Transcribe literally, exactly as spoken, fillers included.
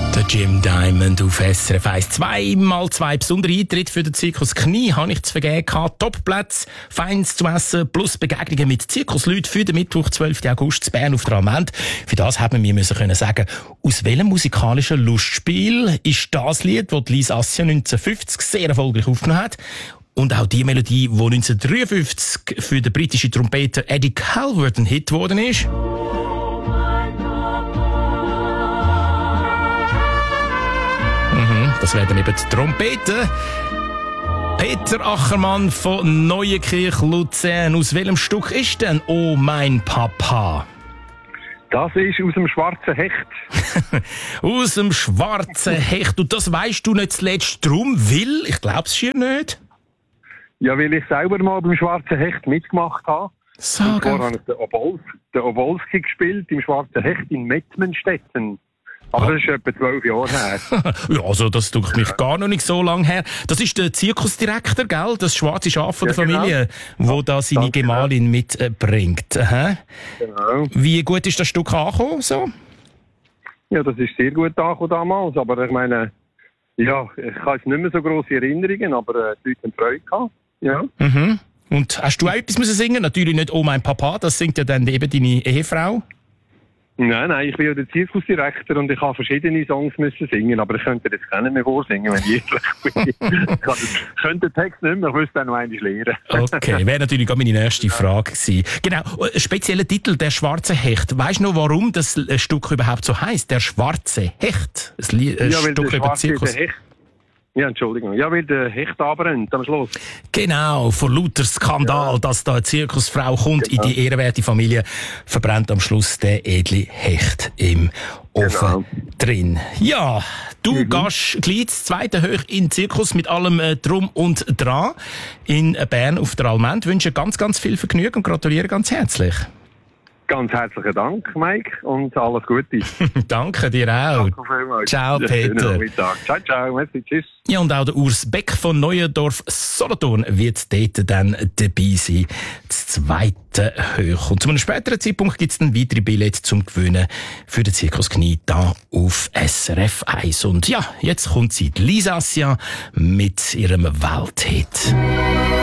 Der Jim Diamond auf S R F eins. Zweimal zwei besondere Eintritte für den Zirkus Knie habe ich zu vergeben gehabt. Topplätze, Feins zu essen, plus Begegnungen mit Zirkusleuten für den Mittwoch, zwölften August zu Bern auf der Almend. Für das haben wir müssen können sagen, aus welchem musikalischen Lustspiel ist das Lied, das Lise Assia neunzehnhundertfünfzig sehr erfolgreich aufgenommen hat. Und auch die Melodie, die neunzehnhundertdreiundfünfzig für den britischen Trompeter Eddie Calvert ein Hit geworden ist. Das werden eben die Trompeten. Peter Achermann von Neuenkirch, Luzern. Aus welchem Stück ist denn «Oh mein Papa»? Das ist aus dem schwarzen Hecht. Aus dem schwarzen Hecht. Und das weisst du nicht zuletzt drum, weil, ich glaub's schier nicht. Ja, weil ich selber mal beim schwarzen Hecht mitgemacht habe. Sag. Und zwar habe ich den, Obols, den Obolski gespielt im schwarzen Hecht in Mettmenstetten. Aber ah. das ist etwa zwölf Jahre her. Ja, also das tut mich gar noch nicht so lange her. Das ist der Zirkusdirektor, gell? Das schwarze Schaf von der ja, Familie, genau. Wo da seine Danke, Gemahlin mitbringt. Aha. Genau. Wie gut ist das Stück angekommen? So? Ja, das ist sehr gut angekommen damals. Aber ich meine, ja, ich habe jetzt nicht mehr so grosse Erinnerungen, aber äh, die Leute haben Freude gehabt. Ja. Mhm. Und hast du auch etwas müssen singen? Natürlich nicht «Oh mein Papa», das singt ja dann eben deine Ehefrau. Nein, nein, ich bin ja der Zirkusdirektor und ich habe verschiedene Songs müssen singen, aber ich könnte das gar nicht mehr vorsingen, wenn ich ehrlich bin. Ich könnte den Text nicht mehr, ich müsste dann noch einmal lernen. Okay, wäre natürlich auch meine nächste Frage gewesen. Genau, ein spezieller Titel, «Der schwarze Hecht». Weisst du noch, warum das Stück überhaupt so heisst? «Der schwarze Hecht». Ein, Li- ein ja, Stück über Zirkus. Ja, Entschuldigung. Ja, weil der Hecht abbrennt am Schluss. Genau, vor lauter Skandal, ja. Dass da eine Zirkusfrau kommt genau. In die ehrenwerte Familie, verbrennt am Schluss der edle Hecht im Ofen genau. Drin. Ja, du mhm. gehst gleich das zweite hoch in den Zirkus mit allem äh, Drum und Dran in Bern auf der Almend. Ich wünsche ganz, ganz viel Vergnügen und gratuliere ganz herzlich. Ganz herzlichen Dank, Mike, und alles Gute. Danke dir auch. Danke vielmals. Ciao, Peter. Ciao, ciao. Merci, tschüss. Ja, und auch der Urs Beck von Neuendorf Solothurn wird dort dann dabei sein. Das zweite Hoch. Und zu einem späteren Zeitpunkt gibt es dann weitere Billette zum Gewinnen für den Zirkus Knie da auf S R F eins. Und ja, jetzt kommt sie, die Lise Assia, mit ihrem Welthit.